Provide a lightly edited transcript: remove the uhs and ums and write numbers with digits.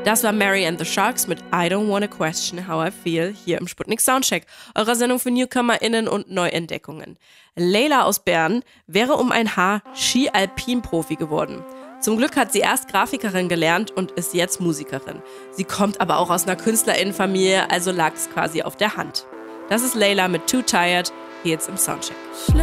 Das war Mary and the Sharks mit I Don't Wanna Question How I Feel hier im Sputnik Soundcheck, eurer Sendung für NewcomerInnen und Neuentdeckungen. Leila aus Bern wäre um ein Haar Ski-Alpin-Profi geworden. Zum Glück hat sie erst Grafikerin gelernt und ist jetzt Musikerin. Sie kommt aber auch aus einer KünstlerInnenfamilie, also lag es quasi auf der Hand. Das ist Leila mit Too Tired, hier jetzt im Soundcheck.